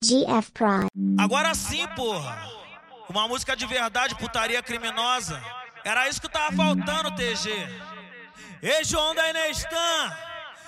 GF Prod. Agora sim, porra. Uma música de verdade, putaria criminosa. Era isso que tava faltando, TG. Ei, João da Inestan.